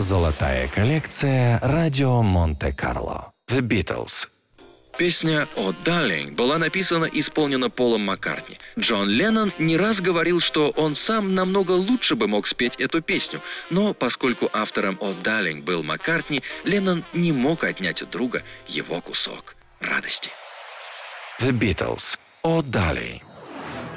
Золотая коллекция «Радио Монте-Карло». The Beatles. Песня «О, Darling» была написана и исполнена Полом Маккартни. Джон Леннон не раз говорил, что он сам намного лучше бы мог спеть эту песню, но поскольку автором «О, Darling» был Маккартни, Леннон не мог отнять у друга его кусок радости. The Beatles. «О, Darling».